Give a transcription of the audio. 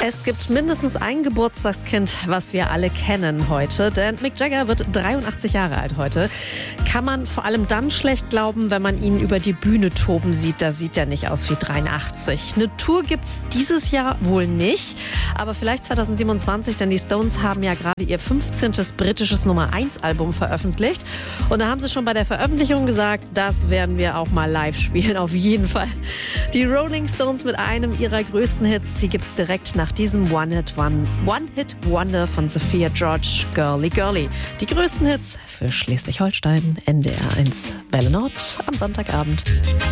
Es gibt mindestens ein Geburtstagskind, was wir alle kennen heute, denn Mick Jagger wird 83 Jahre alt heute. Kann man vor allem dann schlecht glauben, wenn man ihn über die Bühne toben sieht. Da sieht er nicht aus wie 83. Eine Tour gibt's dieses Jahr wohl nicht, aber vielleicht 2027, denn die Stones haben ja gerade ihr 15. britisches Nummer-1-Album veröffentlicht. Und da haben sie schon bei der Veröffentlichung gesagt, das werden wir auch mal live spielen, auf jeden Fall. Die Rolling Stones mit einem ihrer größten Hits, die gibt's direkt nach diesem One-Hit-Wonder von Sophia George, Girly Girly. Die größten Hits für Schleswig-Holstein, NDR 1 Welle Nord am Sonntagabend.